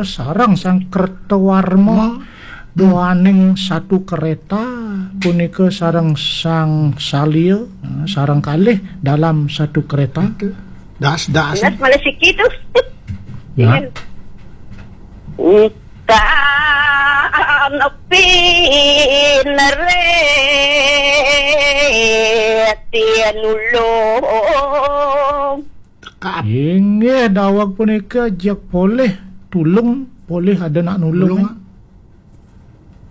sarang sang Kertawarma duaning satu kereta punika sarang sang Salya sarang kalih dalam satu kereta. Das malah sikit tu. Ya. Inge dawag punika jak boleh tulung, boleh ada nak nulung.